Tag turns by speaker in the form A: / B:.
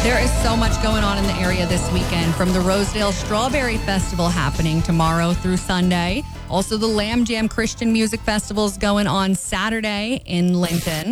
A: There is so much going on in the area this weekend, from the Rosedale Strawberry Festival happening tomorrow through Sunday. Also, the Lamb Jam Christian Music Festival is going on Saturday in Lincoln.